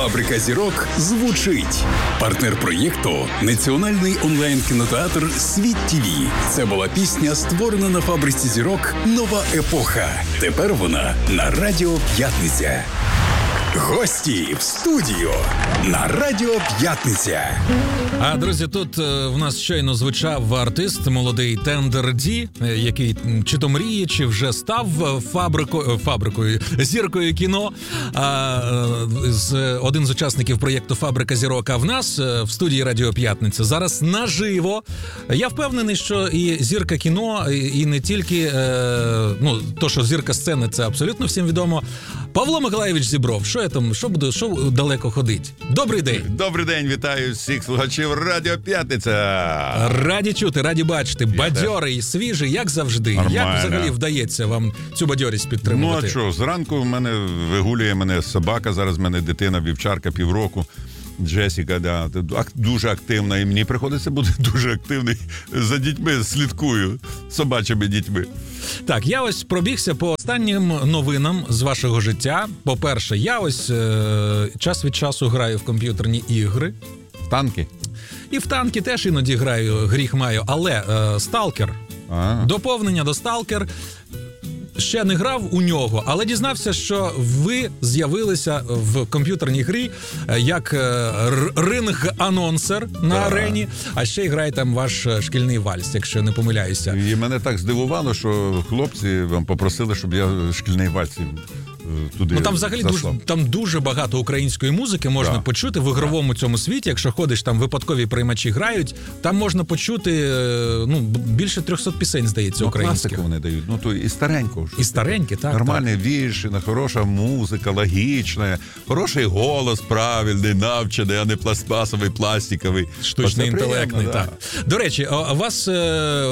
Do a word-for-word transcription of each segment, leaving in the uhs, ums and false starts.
Фабрика зірок звучить. Партнер проєкту – національний онлайн-кінотеатр «Світ ТІВІ». Це була пісня, створена на Фабриці зірок «Нова епоха». Тепер вона на Радіо П'ятниця. Гості в студію на Радіо П'ятниця. А, друзі, тут е, в нас щойно звучав артист, молодий Тендер Ді, е, який чи то мріє, чи вже став фабрико, фабрикою, зіркою кіно. А, е, з, один з учасників проєкту «Фабрика зірок», а в нас е, в студії Радіо П'ятниця зараз наживо. Я впевнений, що і зірка кіно, і, і не тільки, е, ну, то, що зірка сцени, це абсолютно всім відомо. Павло Миколайович Зібров, що я там, що буду, що далеко ходить? Добрий день. Добрий день, вітаю всіх слухачів Радіо П'ятниця. Раді чути, раді бачити. Бадьорий, свіжий, як завжди. Нормально. Як взагалі вдається вам цю бадьорість підтримувати? Ну а що, зранку в мене вигулює мене собака, зараз в мене дитина, вівчарка, півроку. Джесіка, да, дуже активна, і мені приходиться бути дуже активний. За дітьми слідкую, собачими дітьми. Так, я ось пробігся по останнім новинам з вашого життя. По-перше, я ось е- час від часу граю в комп'ютерні ігри. В танки? І в танки теж іноді граю, гріх маю, але е- Сталкер. А. Доповнення до Сталкер. Ще не грав у нього, але дізнався, що ви з'явилися в комп'ютерній грі як ринг-анонсер на да. арені, а ще й грає там ваш шкільний вальс, якщо не помиляюся. І мене так здивувало, що хлопці вам попросили, щоб я шкільний вальс туди Ну там взагалі дуже, там дуже багато української музики можна да. почути в ігровому цьому світі. Якщо ходиш, там випадкові приймачі грають, там можна почути ну, більше трьохсот пісень, здається, ну, українських. Класику вони дають, ну то і старенько. І старенькі, так. Нормальний вірш, хороша музика, логічна, хороший голос правильний, навчений, а не пластмасовий, пластиковий. Штучний інтелектний, так. Да. До речі, у вас е,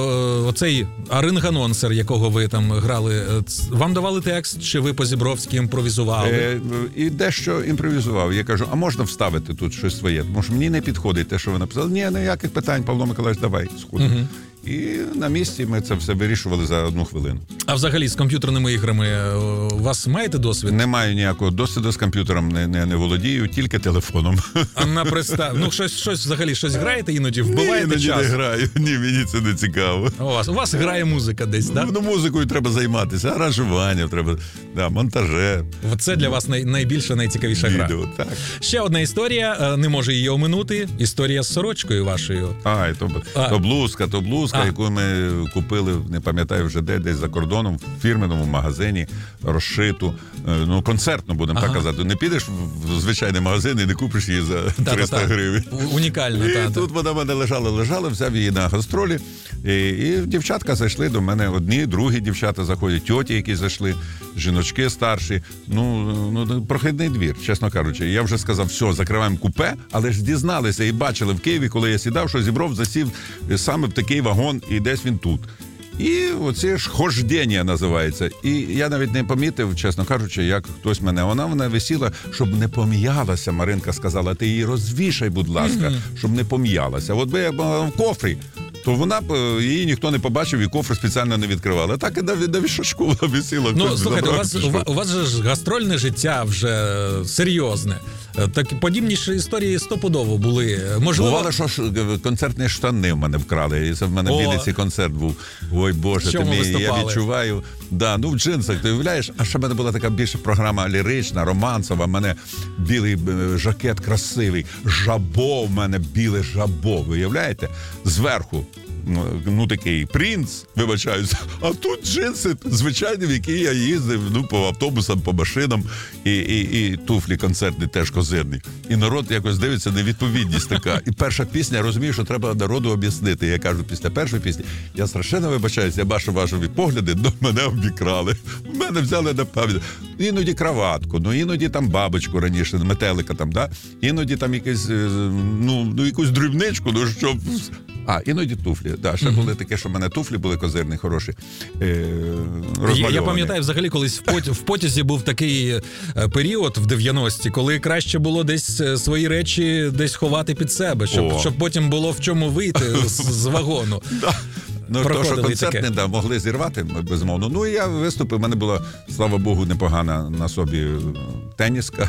оцей ринг-анонсер, якого ви там грали, вам давали текст, чи ви по Зібровськи імпровізували? Е, і дещо імпровізував. Я кажу, а можна вставити тут щось своє? Тому що мені не підходить те, що ви написали. Ні, ніяких питань, Павло Миколаївич, давай, сходимо. Угу. І на місці ми це все вирішували за одну хвилину. А взагалі з комп'ютерними іграми у вас маєте досвід? Не маю ніякого досвіду з комп'ютером, не, не, не володію, тільки телефоном. А на пристав... Ну, щось, щось взагалі, щось граєте іноді, вбиваєте ні, час? Ні, не граю, ні, мені це не цікаво. У вас, у вас грає музика десь, так? Да? Ну, музикою треба займатися, аранжуванням треба, да, монтаже. Це для вас най, найбільша, найцікавіша гра. Відео, так. Ще одна історія, не можу її оминути, історія з сорочкою вашою. А, і то, а. то блузка, то блузка, а. яку ми купили, не пам'ятаю вже де, десь за кордоном, в фірменному магазині, розшиту, ну, концертну, будемо ага. так казати. Не підеш в звичайний магазин і не купиш її за триста гривень. Унікально, так. І тут вона в мене лежала, лежала, взяв її на гастролі, і, і дівчатка зайшли до мене, одні, другі дівчата заходять, тьоті, які зайшли, жіночки старші, ну, ну прохідний двір, чесно кажучи. Я вже сказав, все, закриваємо купе, але ж дізналися і бачили в Києві, коли я сідав, що Зібров засів саме в такий вагон, і десь він тут. І оце ж хождення називається. І я навіть не помітив, чесно кажучи, як хтось мене, вона вона висіла, щоб не пом'ялася, Маринка сказала, ти її розвішай, будь ласка, mm-hmm. щоб не пом'ялася. От би я була в кофрі, то вона б, її ніхто не побачив і кофр спеціально не відкривала. Так і на, на вішачку вона висіла. Ну, слухайте, у вас, у вас же ж гастрольне життя вже серйозне. Так подібні ж історії стопудово були. Можливо... Бувало, що ж концертні штани в мене вкрали. І це в мене в Вінниці концерт був. Ой, Боже, ти мій, я відчуваю. Да, ну в джинсах, ти уявляєш? А ще в мене була така більше програма лірична, романсова. В мене білий жакет красивий. Жабо в мене, біле жабо. Ви уявляєте? Зверху. Ну, такий принц, вибачаюся, а тут джинси звичайні, в які я їздив, ну, по автобусам, по машинам, і, і, і туфлі концертні теж козирні. І народ якось дивиться, невідповідність така. І перша пісня, я розумію, що треба народу об'яснити. Я кажу, після першої пісні, я страшенно вибачаюся, я бачу ваші погляди, но мене обікрали. Мене взяли на пам'ять. Іноді краватку, ну, іноді там бабочку раніше, метелика там, да? Іноді там якийсь, ну, ну якусь дрібничку, ну, щоб... А, іноді туфлі. Да, ще mm-hmm. були таке, що в мене туфлі були козирні, хороші, е, я, я пам'ятаю, взагалі, колись в, поті, в потязі був такий період в дев'яності, коли краще було десь свої речі десь ховати під себе, щоб, щоб потім було в чому вийти з, з вагону. Ну, то, що концерт не да, могли зірвати, безумовно. Ну, і я виступив, в мене була, слава Богу, непогана на собі теніска,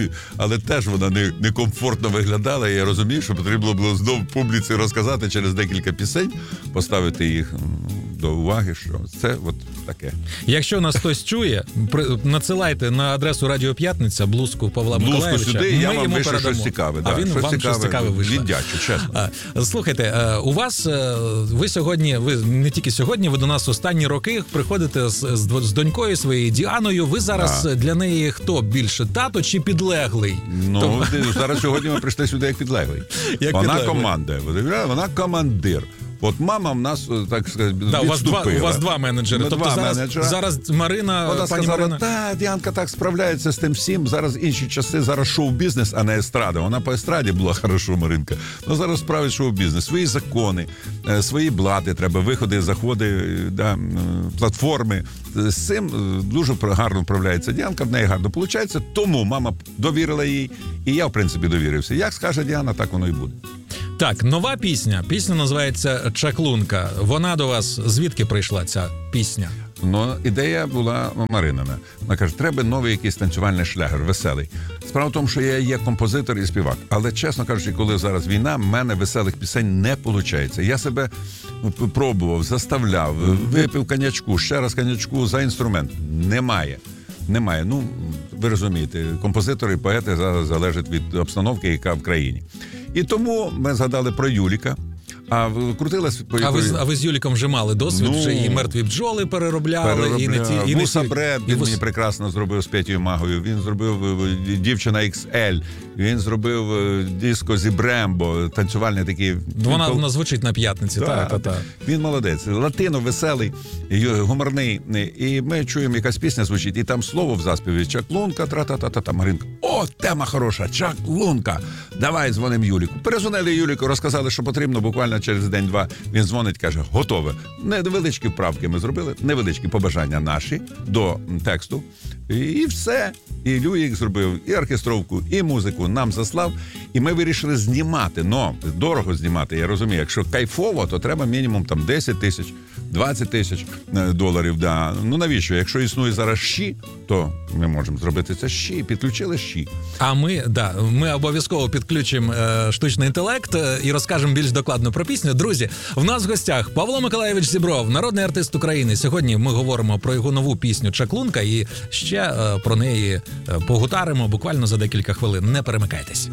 але теж вона не, некомфортно виглядала, і я розумію, що потрібно було знову публіці розказати через декілька пісень, поставити їх до уваги, що це от таке. Якщо нас хтось чує, надсилайте на адресу Радіо П'ятниця блузку Павла блузку Миколаєвича. сюди, ми я вам йому вийшло передамо. щось цікаве. А да, він щось вам цікаве, щось цікаве вийшло. Віддячу, чесно. Слухайте, у вас, ви сьогодні, ви не тільки сьогодні, ви до нас останні роки приходите з, з, з донькою своєю Діаною. Ви зараз а. для неї хто більше, тато чи підлеглий? Ну, Тому... зараз сьогодні ми прийшли сюди як підлеглий. Як вона підлеглий. команда, вона командир. От мама в нас, так сказати, да, відступила. У вас два, у вас два менеджери. Ми тобто два зараз, менеджера. зараз Марина, Вона пані сказала, Марина... та, Діанка так справляється з тим всім, зараз інші часи, зараз шоу-бізнес, а не естрада. Вона по естраді була хорошо, Маринка. Ну, зараз справить шоу-бізнес. Свої закони, свої блати треба, виходи, заходи, да, платформи. З цим дуже гарно вправляється Діанка, в неї гарно виходить, тому мама довірила їй, і я, в принципі, довірився. Як скаже Діана, так воно і буде. Так, нова пісня. Пісня називається «Чаклунка». Вона до вас, звідки прийшла ця пісня? Ну, ідея була Маринина. Вона каже, треба новий якийсь танцювальний шлягер, веселий. Справа в тому, що я є композитор і співак. Але, чесно кажучи, коли зараз війна, в мене веселих пісень не виходить. Я себе пробував, заставляв, випив коньячку, ще раз коньячку за інструмент. Немає. Немає. Ну, ви розумієте, композитори і поети зараз залежать від обстановки, яка в країні. І тому ми згадали про Юліка. А крутилась по а ви, а ви з Юліком вже мали досвід, ну, вже і «Мертві бджоли» переробляли, переробляли. і не ті і Вуса не Бред, він вус... мені прекрасно зробив з Петєю Магою. Він зробив «Дівчина ікс ель», він зробив диско зі Брембо, танцювальний такий. Вона, вона звучить на п'ятниці, так, так, так, так. Він молодець, латино, веселий, гуморний. І ми чуємо, якась пісня звучить, і там слово в заспіві «Чаклунка», тра-та-та-та-та, Маринка. О, тема хороша, «Чаклунка». Давай дзвонимо Юліку. Перезвонили Юліку, розказали, що потрібно, буквально через день-два він дзвонить, каже, готове. Невеличкі вправки ми зробили, невеличкі побажання наші до тексту. І все. І Люїк зробив і оркестровку, і музику нам заслав. І ми вирішили знімати. Но дорого знімати, я розумію. Якщо кайфово, то треба мінімум там десять тисяч, двадцять тисяч доларів. Да. Ну навіщо? Якщо існує зараз щі, то ми можемо зробити це щі. Підключили щі. А ми, да, ми обов'язково підключимо е, штучний інтелект е, і розкажемо більш докладно про пісню. Друзі, в нас в гостях Павло Миколаєвич Зібров, народний артист України. Сьогодні ми говоримо про його нову пісню «Чаклунка» і ще е, про неї е, погутаримо буквально за декілька хвилин. Не перемикайтесь.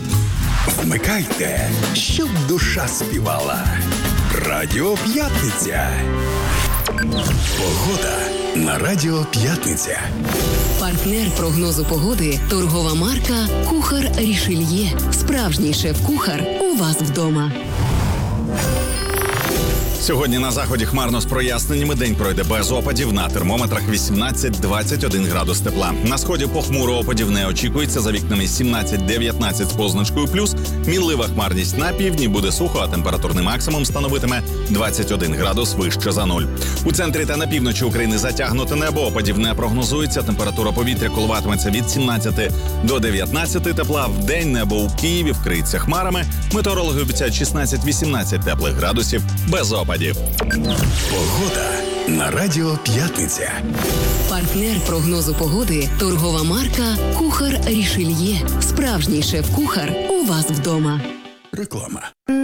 Вмикайте, щоб душа співала. Радіо П'ятниця. Погода на Радіо П'ятниця. Партнер прогнозу погоди – торгова марка «Кухар Рішельє». Справжній шеф-кухар у вас вдома. Сьогодні на заході хмарно з проясненнями, день пройде без опадів, на термометрах вісімнадцять-двадцять один градус тепла. На сході похмуро опадів не очікується, за вікнами сімнадцять-дев'ятнадцять з позначкою плюс. Мінлива хмарність на півдні, буде сухо, а температурний максимум становитиме двадцять один градус вище за нуль. У центрі та на півночі України затягнуте небо, опадів не прогнозується, температура повітря коливатиметься від сімнадцяти до дев'ятнадцяти тепла. В день небо у Києві вкриється хмарами, метеорологи обіцяють шістнадцять-вісімнадцять теплих градусів без опадів. Погода на Радіо П'ятниця. Партнер прогнозу погоди – торгова марка «Кухар Рішельє». Справжній шеф-кухар у вас вдома. Реклама.